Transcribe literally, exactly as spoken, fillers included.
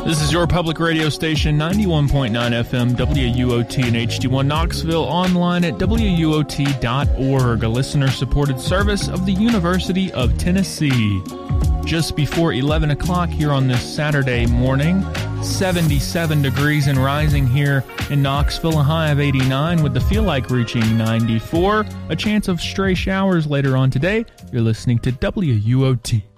This is your public radio station, ninety-one point nine F M, W U O T and H D one Knoxville, online at W U O T dot org, a listener-supported service of the University of Tennessee. Just before eleven o'clock here on this Saturday morning, seventy-seven degrees and rising here in Knoxville, a high of eighty-nine with the feel like reaching ninety-four. A chance of stray showers later on today. You're listening to W U O T.